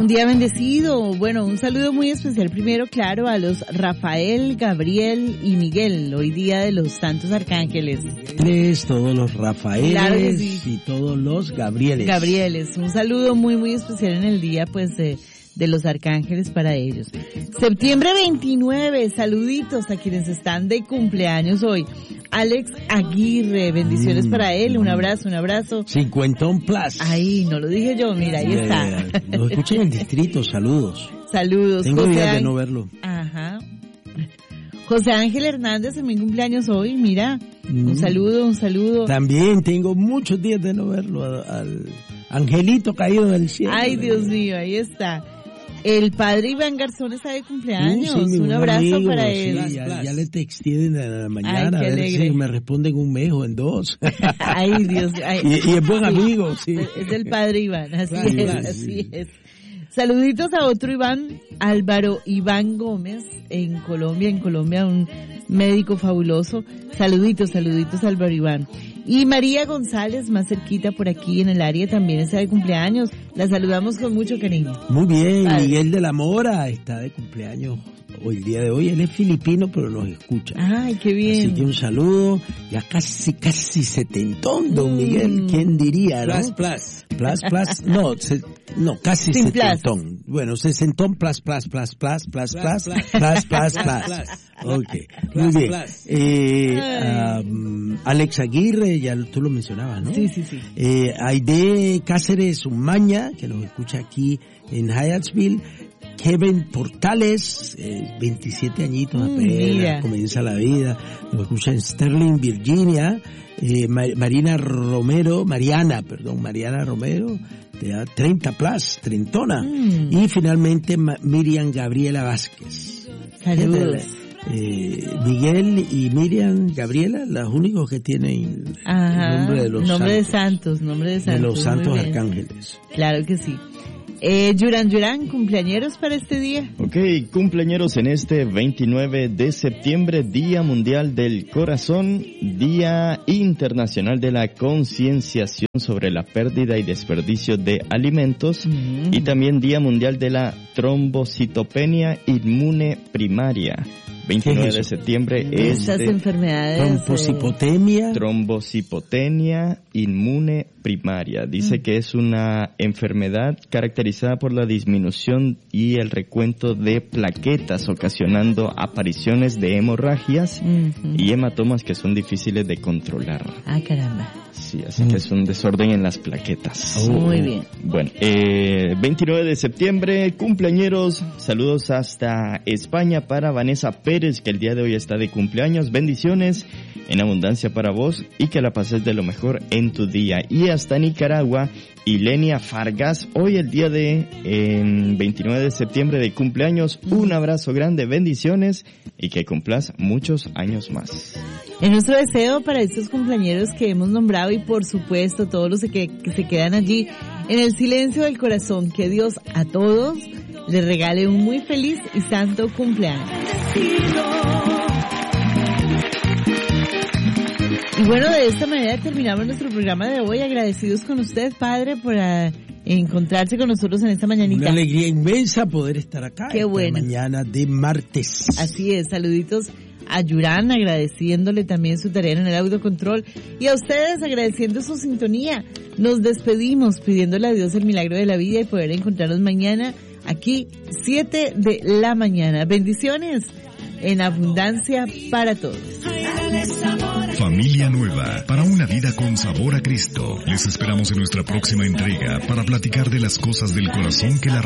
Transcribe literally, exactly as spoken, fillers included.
día bendecido. Bueno, un saludo muy especial primero, claro, a los Rafael, Gabriel y Miguel, hoy día de los Santos Arcángeles. Todos los Rafaeles, claro que sí, y todos los Gabrieles. Gabrieles, un saludo muy muy especial en el día pues de, de los arcángeles para ellos. Septiembre veintinueve, saluditos a quienes están de cumpleaños hoy. Alex Aguirre, bendiciones mm, para él, un abrazo, un abrazo. Cincuentón plus. Ay, no lo dije yo, mira, ahí está. Lo escuchan en el distrito, saludos. Saludos. Tengo José días Ángel... de no verlo. Ajá. José Ángel Hernández en mi cumpleaños hoy, mira, mm. un saludo, un saludo. También tengo muchos días de no verlo, al, al angelito caído del cielo. Ay, Dios mío, ahí está. El padre Iván Garzón está de cumpleaños, sí, sí, un abrazo amigo, para sí, él. Ya, ya le texté en la mañana. Ay, a ver alegre. si me responde en un mes o en dos. Ay, Dios. Ay, y, y es buen sí, amigo, sí. Es del padre Iván, así claro, es, claro, así sí. es. Saluditos a otro Iván, Álvaro Iván Gómez, en Colombia, en Colombia, un médico fabuloso. Saluditos, saluditos a Álvaro Iván. Y María González, más cerquita por aquí en el área, también está de cumpleaños. La saludamos con mucho cariño. Muy bien, Padre. Miguel de la Mora está de cumpleaños hoy, el día de hoy. Él es filipino, pero nos escucha. Ay, qué bien. Así que un saludo, ya casi, casi setentón, don mm. Miguel, ¿quién diría, no? Plus, plus. Plus, plus, no, se, no, casi Sin setentón. Plus. Bueno, sesentón, plus, plus, plus, plus, plus, plus, plus, plus, plus, plus. Ok, muy bien. Eh, um, Alex Aguirre, ya tú lo mencionabas, ¿no? Sí, sí, sí. Eh, Aide Cáceres Umaña, que nos escucha aquí en Hyattsville. Kevin Portales, eh, veintisiete añitos apenas, mm, comienza la vida, nos escucha en Sterling, Virginia. Eh, Mar- Marina Romero, Mariana, perdón, Mariana Romero, te da treinta plus, trentona. Mm. Y finalmente Ma- Miriam Gabriela Vázquez. Saludos. Eh, Miguel y Miriam Gabriela, los únicos que tienen Ajá, el nombre de los nombre santos, de santos, nombre de santos, de los santos arcángeles. Claro que sí. Eh, Yuran Yuran, cumpleañeros para este día. Ok, cumpleañeros en este veintinueve de septiembre, Día Mundial del Corazón, Día Internacional de la Concienciación sobre la Pérdida y Desperdicio de Alimentos, mm. y también Día Mundial de la Trombocitopenia Inmune Primaria. veintinueve de septiembre es estas enfermedades, trombocipotemia, trombocipotenia inmune primaria. Dice mm. que es una enfermedad caracterizada por la disminución y el recuento de plaquetas, ocasionando apariciones de hemorragias mm-hmm. y hematomas que son difíciles de controlar. Ah, caramba. Sí, así mm. que es un desorden en las plaquetas. Oh. Muy bien. Bueno, eh, veintinueve de septiembre, cumpleañeros, saludos hasta España para Vanessa Pérez, que el día de hoy está de cumpleaños. Bendiciones en abundancia para vos y que la pases de lo mejor en tu día. Y hasta Nicaragua, Ilenia Fargas, hoy el día de eh, veintinueve de septiembre de cumpleaños. Un abrazo grande, bendiciones y que cumplas muchos años más. Es nuestro deseo para estos cumpleañeros que hemos nombrado y por supuesto todos los que, que se quedan allí en el silencio del corazón, que Dios a todos les regale un muy feliz y santo cumpleaños. Y bueno, de esta manera terminamos nuestro programa de hoy, agradecidos con usted, Padre, por uh, encontrarse con nosotros en esta mañanita. Una alegría inmensa poder estar acá. Qué esta bueno. Mañana de martes. Así es, saluditos a Yuran, agradeciéndole también su tarea en el autocontrol, y a ustedes agradeciendo su sintonía. Nos despedimos pidiéndole a Dios el milagro de la vida y poder encontrarnos mañana aquí, siete de la mañana. Bendiciones en abundancia para todos. Familia nueva, para una vida con sabor a Cristo. Les esperamos en nuestra próxima entrega para platicar de las cosas del corazón que la